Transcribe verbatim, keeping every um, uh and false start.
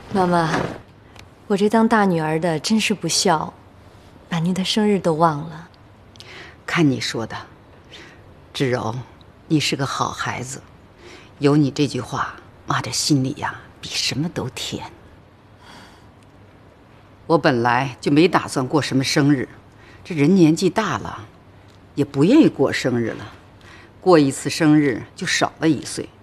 妈妈，我这当大女儿的真是不孝，把您的生日都忘了。 看你说的，志柔，你是个好孩子，有你这句话，妈这心里呀比什么都甜。我本来就没打算过什么生日，这人年纪大了，也不愿意过生日了，过一次生日就少了一岁。